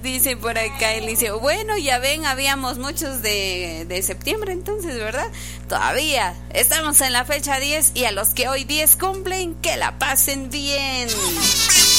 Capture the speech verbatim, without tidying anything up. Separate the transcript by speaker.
Speaker 1: Dice por acá Eliseo, bueno, ya ven, habíamos muchos de, de septiembre entonces, ¿verdad? Todavía estamos en la fecha diez y a los que hoy diez cumplen, que la pasen bien.